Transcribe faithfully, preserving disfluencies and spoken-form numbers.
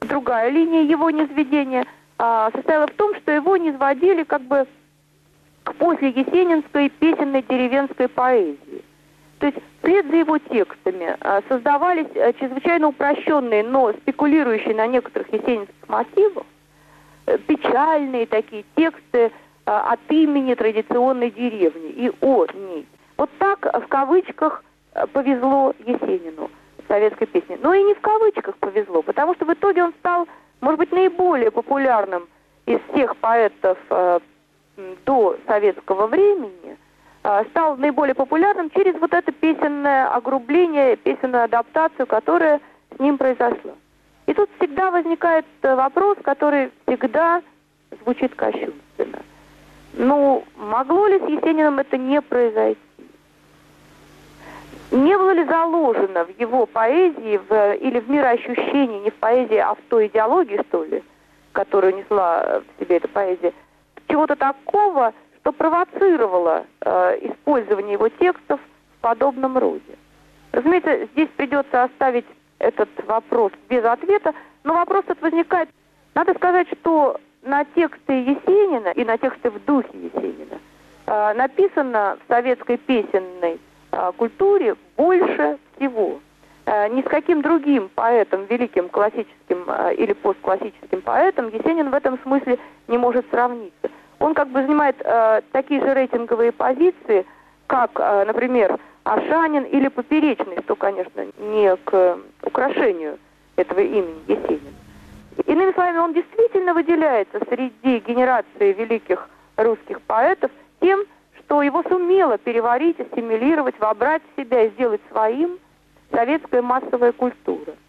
другая линия его низведения а, состояла в том, что его низводили как бы к послеесенинской песенной деревенской поэзии. То есть вслед за его текстами а, создавались а, чрезвычайно упрощенные, но спекулирующие на некоторых есенинских мотивах, а, печальные такие тексты а, от имени традиционной деревни и о ней. Вот так в кавычках повезло Есенину в советской песне. Но и не в кавычках повезло, потому что в итоге он стал, может быть, наиболее популярным из всех поэтов э, до советского времени, э, стал наиболее популярным через вот это песенное огрубление, песенную адаптацию, которая с ним произошла. И тут всегда возникает вопрос, который всегда звучит кощунственно. Ну, могло ли с Есениным это не произойти? Не было ли заложено в его поэзии в, или в мироощущении, не в поэзии, а в той идеологии, что ли, которую несла в себе эта поэзия, чего-то такого, что провоцировало э, использование его текстов в подобном роде? Разумеется, здесь придется оставить этот вопрос без ответа, но вопрос этот возникает. Надо сказать, что на тексты Есенина и на тексты в духе Есенина э, написано в советской песенной культуре больше всего. Ни с каким другим поэтом, великим классическим или постклассическим поэтом, Есенин в этом смысле не может сравниться. Он как бы занимает э, такие же рейтинговые позиции, как, э, например, Ашанин или Поперечный, что, конечно, не к украшению этого имени Есенин. Иными словами, он действительно выделяется среди генерации великих русских поэтов тем, что его сумела переварить, ассимилировать, вобрать в себя и сделать своим советская массовая культура.